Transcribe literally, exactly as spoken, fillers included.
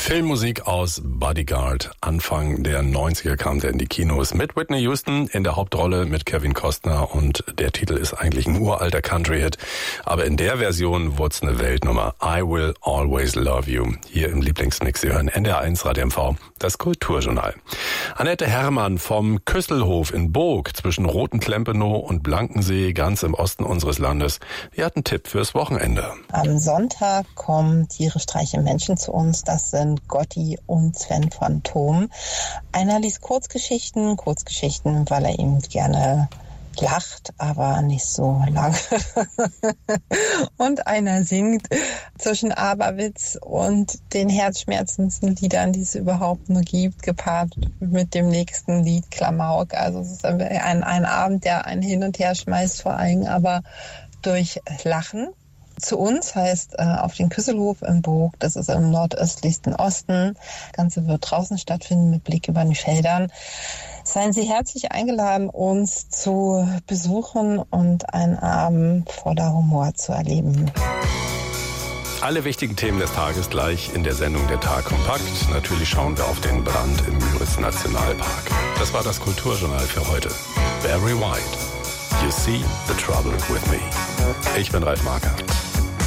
Filmmusik aus Bodyguard. Anfang der neunziger kam der in die Kinos mit Whitney Houston in der Hauptrolle mit Kevin Costner und der Titel ist eigentlich ein uralter Country-Hit. Aber in der Version wurde es eine Weltnummer. I Will Always Love You. Hier im Lieblingsmix. Sie hören N D R eins Radio M V, das Kulturjournal. Annette Herrmann vom Küsselhof in Boog zwischen Rotenklempenow und Blankensee, ganz im Osten unseres Landes. Die hat einen Tipp fürs Wochenende. Am Sonntag kommen tierisch reiche Menschen zu uns. Das sind Gotti und Sven Phantom. Einer liest Kurzgeschichten, Kurzgeschichten, weil er eben gerne lacht, aber nicht so lange. Und einer singt zwischen Aberwitz und den herzschmerzendsten Liedern, die es überhaupt nur gibt, gepaart mit dem nächsten Lied Klamauk. Also es ist ein, ein Abend, der einen hin und her schmeißt, vor allem aber durch Lachen. Zu uns heißt äh, auf den Küsselhof in Boog, das ist im nordöstlichsten Osten. Das Ganze wird draußen stattfinden mit Blick über den Feldern. Seien Sie herzlich eingeladen, uns zu besuchen und einen Abend voller Humor zu erleben. Alle wichtigen Themen des Tages gleich in der Sendung Der Tag kompakt. Natürlich schauen wir auf den Brand im Müritz-Nationalpark. Das war das Kulturjournal für heute. Barry White, You See the Trouble with Me. Ich bin Ralf Marker.